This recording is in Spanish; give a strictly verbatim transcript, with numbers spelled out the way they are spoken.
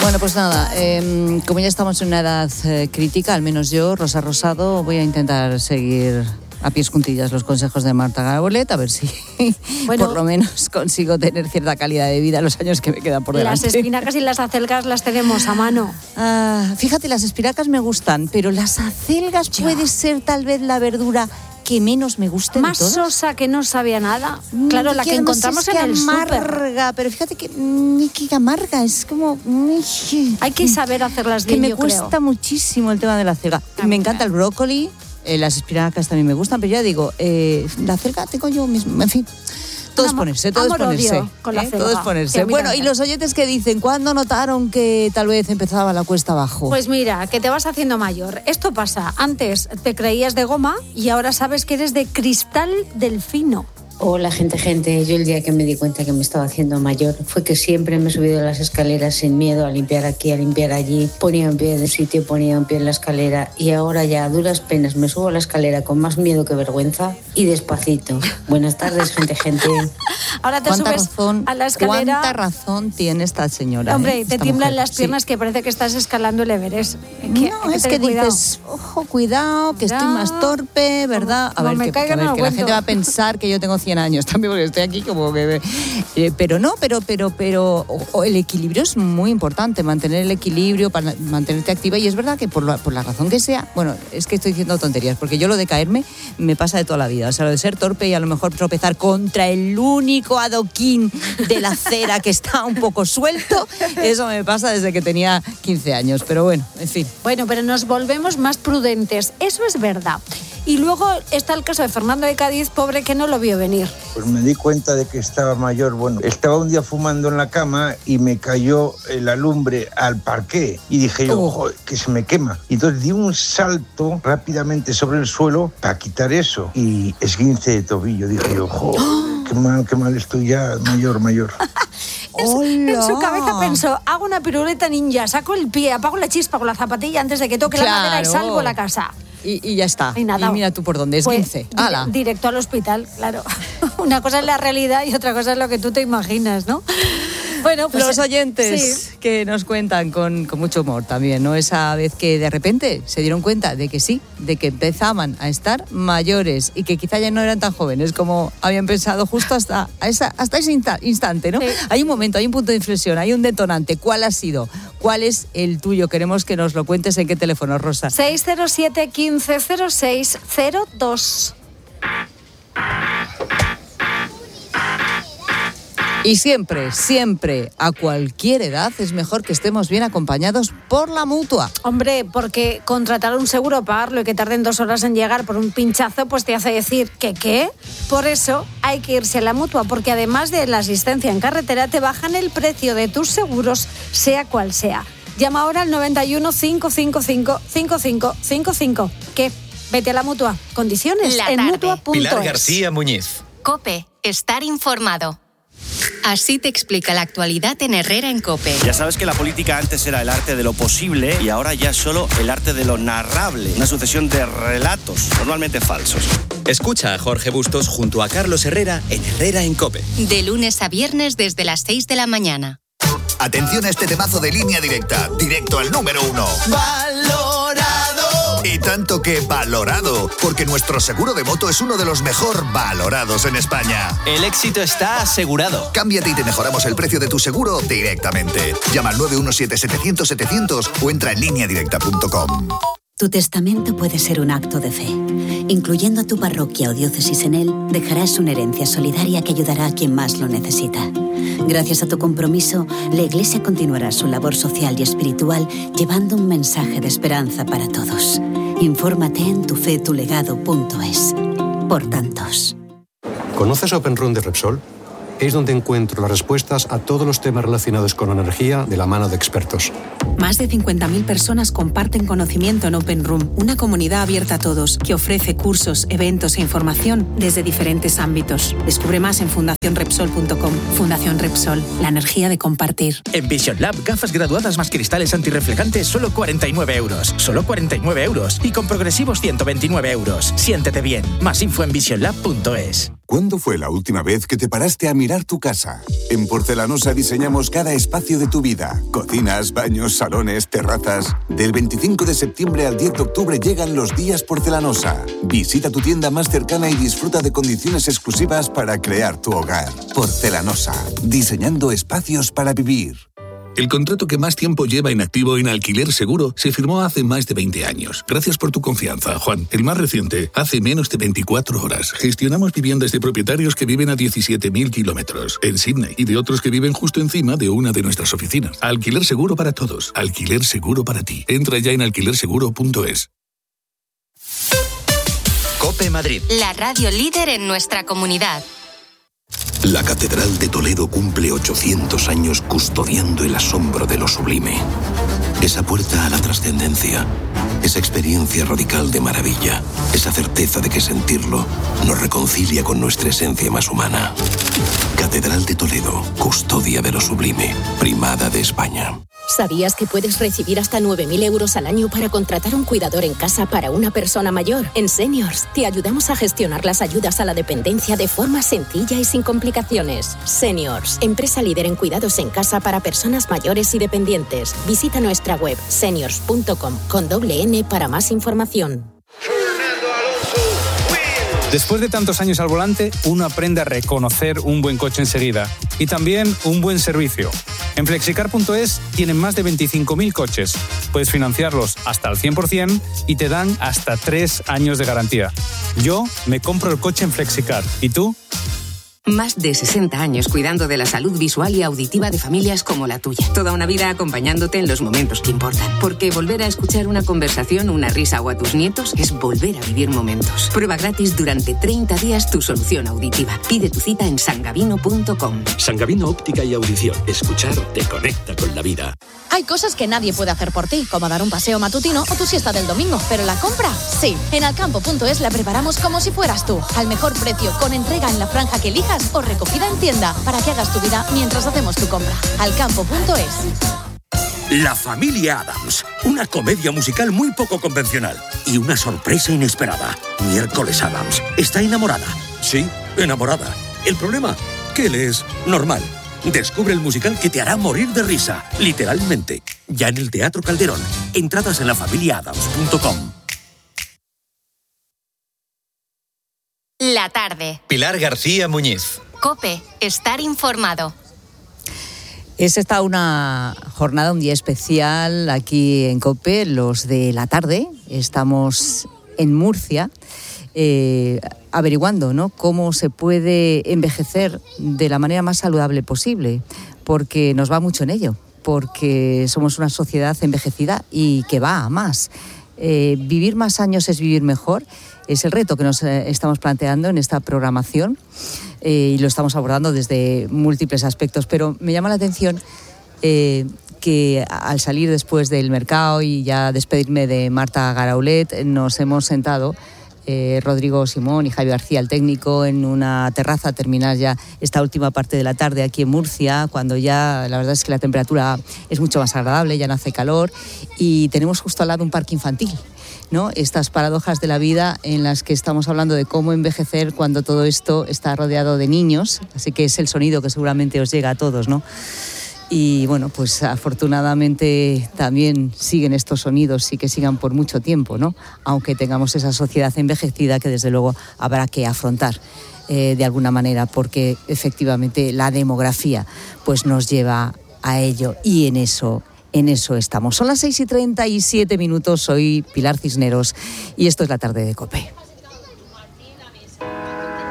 Bueno, pues nada, eh, como ya estamos en una edad eh, crítica, al menos yo, Rosa Rosado, voy a intentar seguir a pies juntillas los consejos de Marta Garbolet, a ver si bueno, por lo menos consigo tener cierta calidad de vida en los años que me quedan por delante. Las espinacas y las acelgas las tenemos a mano. Ah, fíjate, las espinacas me gustan, pero las acelgas ya. Puede ser tal vez la verdura que menos me guste más de todas. Sosa que no sabía nada. Claro, que la que encontramos es que en el amarga, súper. Pero fíjate que, que amarga, es como... Hay que saber hacerlas bien, que me yo cuesta creo. muchísimo el tema de la acelga. Ah, me encanta el brócoli, eh, las espinacas también me gustan, pero ya digo, eh, la acelga tengo yo mismo, en fin... Todo es ponerse, todo es ponerse. Con la ¿eh? Todo es ponerse. Bueno, y los oyentes que dicen, ¿cuándo notaron que tal vez empezaba la cuesta abajo? Pues mira, que te vas haciendo mayor. Esto pasa. Antes te creías de goma y ahora sabes que eres de cristal delfino. Hola, gente, gente. Yo el día que me di cuenta que me estaba haciendo mayor fue que siempre me he subido las escaleras sin miedo a limpiar aquí, a limpiar allí. Ponía un pie en un sitio, ponía un pie en la escalera y ahora ya a duras penas me subo a la escalera con más miedo que vergüenza y despacito. Buenas tardes, gente, gente. Ahora te subes razón, a la escalera. ¿Cuánta razón tiene esta señora? Hombre, eh? te esta tiemblan mujer. las piernas sí. Que parece que estás escalando el Everest. Que, no, es que, que dices, ojo, cuidado, que estoy más torpe, ¿verdad? Como, a ver, me que, caiga, a ver, no que la gente va a pensar que yo tengo cien años también, porque estoy aquí como que... Eh, pero no, pero, pero, pero o, o el equilibrio es muy importante, mantener el equilibrio, para mantenerte activa, y es verdad que por la, por la razón que sea, bueno, es que estoy diciendo tonterías, porque yo lo de caerme me pasa de toda la vida, o sea, lo de ser torpe y a lo mejor tropezar contra el único adoquín de la acera que está un poco suelto, eso me pasa desde que tenía quince años, pero bueno, en fin. Bueno, pero nos volvemos más prudentes, eso es verdad. Y luego está el caso de Fernando de Cádiz, pobre, que no lo vio venir. Pues me di cuenta de que estaba mayor. Bueno, estaba un día fumando en la cama y me cayó la lumbre al parqué. Y dije yo, ojo, que se me quema. Y entonces di un salto rápidamente sobre el suelo para quitar eso. Y esguince de tobillo. Dije yo, ojo, qué mal, qué mal estoy ya, mayor, mayor. En, en su cabeza pensó, hago una piruleta ninja, saco el pie, apago la chispa con la zapatilla antes de que toque claro. la madera y salgo a la casa. Y, y ya está. Y, nada, y mira tú por dónde, es quince. Pues, di- directo al hospital, claro. Una cosa es la realidad y otra cosa es lo que tú te imaginas, ¿no? Bueno, pues los oyentes sí. que nos cuentan con, con mucho humor también, ¿no? Esa vez que de repente se dieron cuenta de que sí, de que empezaban a estar mayores y que quizá ya no eran tan jóvenes como habían pensado justo hasta, esa, hasta ese insta- instante, ¿no? Sí. Hay un momento, hay un punto de inflexión, hay un detonante. ¿Cuál ha sido? ¿Cuál es el tuyo? Queremos que nos lo cuentes. ¿En qué teléfono, Rosa? seis cero siete, quince cero seis cero dos. Y siempre, siempre, a cualquier edad, es mejor que estemos bien acompañados por la Mutua. Hombre, porque contratar un seguro, pagarlo y que tarden dos horas en llegar por un pinchazo, pues te hace decir que qué. Por eso hay que irse a la Mutua, porque además de la asistencia en carretera, te bajan el precio de tus seguros, sea cual sea. Llama ahora al noventa y uno, cincuenta y cinco, cincuenta y cinco cincuenta y cinco. ¿Qué? Vete a la Mutua. Condiciones la en tarde. mutua punto es. Pilar García Muñiz. COPE. Estar informado. Así te explica la actualidad en Herrera en COPE. Ya sabes que la política antes era el arte de lo posible y ahora ya es solo el arte de lo narrable. Una sucesión de relatos, normalmente falsos. Escucha a Jorge Bustos junto a Carlos Herrera en Herrera en COPE. De lunes a viernes desde las seis de la mañana. Atención a este temazo de Línea Directa, directo al número uno. ¡Valorado! Y tanto que valorado, porque nuestro seguro de moto es uno de los mejor valorados en España. El éxito está asegurado. Cámbiate y te mejoramos el precio de tu seguro directamente. Llama al nueve uno siete, setecientos, setecientos o entra en línea directa punto com. Tu testamento puede ser un acto de fe. Incluyendo a tu parroquia o diócesis en él, dejarás una herencia solidaria que ayudará a quien más lo necesita. Gracias a tu compromiso, la Iglesia continuará su labor social y espiritual llevando un mensaje de esperanza para todos. Infórmate en tufetulegado punto es. Por tantos. ¿Conoces Open Room de Repsol? Es donde encuentro las respuestas a todos los temas relacionados con energía de la mano de expertos. Más de cincuenta mil personas comparten conocimiento en Open Room, una comunidad abierta a todos que ofrece cursos, eventos e información desde diferentes ámbitos. Descubre más en fundación repsol punto com. Fundación Repsol, la energía de compartir. En Vision Lab, gafas graduadas más cristales antirreflejantes, solo cuarenta y nueve euros. Solo cuarenta y nueve euros. Y con progresivos ciento veintinueve euros. Siéntete bien. Más info en vision lab punto es. ¿Cuándo fue la última vez que te paraste a mirar tu casa? En Porcelanosa diseñamos cada espacio de tu vida. Cocinas, baños, salones, terrazas. Del veinticinco de septiembre al diez de octubre llegan los días Porcelanosa. Visita tu tienda más cercana y disfruta de condiciones exclusivas para crear tu hogar. Porcelanosa. Diseñando espacios para vivir. El contrato que más tiempo lleva inactivo en Alquiler Seguro se firmó hace más de veinte años. Gracias por tu confianza, Juan. El más reciente, hace menos de veinticuatro horas. Gestionamos viviendas de propietarios que viven a diecisiete mil kilómetros en Sydney y de otros que viven justo encima de una de nuestras oficinas. Alquiler Seguro para todos. Alquiler Seguro para ti. Entra ya en alquiler seguro punto es. COPE Madrid. La radio líder en nuestra comunidad. La Catedral de Toledo cumple ochocientos años custodiando el asombro de lo sublime. Esa puerta a la trascendencia, esa experiencia radical de maravilla, esa certeza de que sentirlo nos reconcilia con nuestra esencia más humana. Catedral de Toledo, custodia de lo sublime, primada de España. ¿Sabías que puedes recibir hasta nueve mil euros al año para contratar un cuidador en casa para una persona mayor? En Seniors te ayudamos a gestionar las ayudas a la dependencia de forma sencilla y sin complicaciones. Seniors, empresa líder en cuidados en casa para personas mayores y dependientes. Visita nuestra web seniors punto com con doble N para más información. Después de tantos años al volante, uno aprende a reconocer un buen coche enseguida y también un buen servicio. En flexicar punto es tienen más de veinticinco mil coches. Puedes financiarlos hasta al cien por ciento y te dan hasta tres años de garantía. Yo me compro el coche en Flexicar. ¿Y tú? Más de sesenta años cuidando de la salud visual y auditiva de familias como la tuya. Toda una vida acompañándote en los momentos que importan. Porque volver a escuchar una conversación, una risa o a tus nietos es volver a vivir momentos. Prueba gratis durante treinta días tu solución auditiva. Pide tu cita en sangavino punto com. Sangavino Óptica y Audición. Escuchar te conecta con la vida. Hay cosas que nadie puede hacer por ti, como dar un paseo matutino o tu siesta del domingo. Pero la compra, sí. En alcampo punto es la preparamos como si fueras tú. Al mejor precio, con entrega en la franja que elijas o recogida en tienda, para que hagas tu vida mientras hacemos tu compra. alcampo punto es. La familia Addams, una comedia musical muy poco convencional y una sorpresa inesperada. Miércoles Addams está enamorada. Sí, enamorada. El problema, que él es normal. Descubre el musical que te hará morir de risa, literalmente. Ya en el Teatro Calderón. Entradas en la familia addams punto com. La tarde. Pilar García Muñiz. COPE, estar informado. Es esta una jornada, un día especial aquí en COPE, los de la tarde. Estamos en Murcia eh, averiguando, ¿no?, cómo se puede envejecer de la manera más saludable posible, porque nos va mucho en ello, porque somos una sociedad envejecida y que va a más. Eh, vivir más años es vivir mejor. Es el reto que nos eh, estamos planteando en esta programación eh, y lo estamos abordando desde múltiples aspectos, pero me llama la atención eh, que al salir después del mercado y ya despedirme de Marta Garaulet, nos hemos sentado eh, Rodrigo Simón y Javi García, el técnico, en una terraza a terminar ya esta última parte de la tarde aquí en Murcia, cuando ya la verdad es que la temperatura es mucho más agradable, ya no hace calor y tenemos justo al lado un parque infantil, ¿no? Estas paradojas de la vida en las que estamos hablando de cómo envejecer cuando todo esto está rodeado de niños, así que es el sonido que seguramente os llega a todos, ¿no? Y bueno, pues afortunadamente también siguen estos sonidos y que sigan por mucho tiempo, ¿no? Aunque tengamos esa sociedad envejecida que desde luego habrá que afrontar eh, de alguna manera, porque efectivamente la demografía pues nos lleva a ello y en eso En eso estamos. Son las seis y treinta y siete minutos, soy Pilar Cisneros y esto es la tarde de COPE.